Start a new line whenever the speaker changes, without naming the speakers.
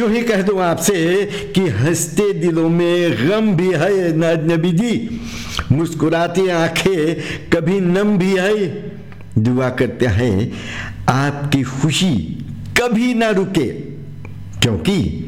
यूं ही कह दूं आपसे कि हंसते दिलों में गम भी है नबी जी, मुस्कुराती आंखें कभी नम भी है। दुआ करते हैं आपकी खुशी कभी ना रुके, क्योंकि